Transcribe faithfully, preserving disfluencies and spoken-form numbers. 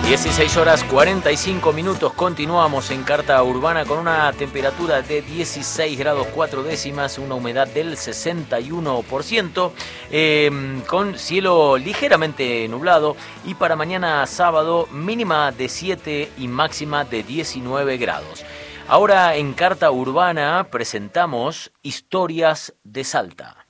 dieciséis horas cuarenta y cinco minutos, continuamos en Carta Urbana con una temperatura de dieciséis grados cuatro décimas, una humedad del sesenta y uno por ciento, eh, con cielo ligeramente nublado, y para mañana sábado mínima de siete y máxima de diecinueve grados. Ahora en Carta Urbana presentamos Historias de Salta.